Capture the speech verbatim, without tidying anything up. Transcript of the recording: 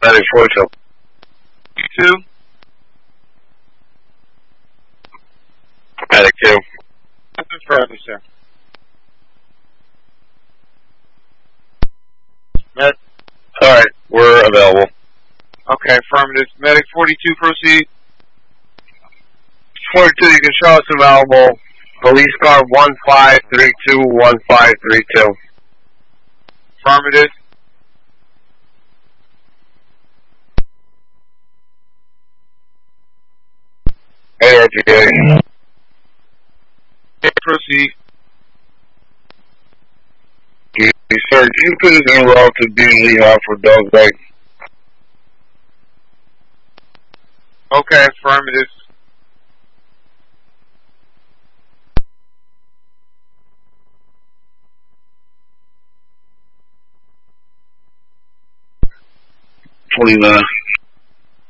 Medic forty-two. Two. Medic two. Affirmative, sir. Med. Alright, we're available. Okay, affirmative. Medic forty-two, proceed. forty-two, you can show us available. Police car one five three two one five three two. Affirmative. A R G A. Proceed. Yes, sir, can you put us en route to Dean Lehigh for Dog Bite? Okay, affirmative. twenty-nine.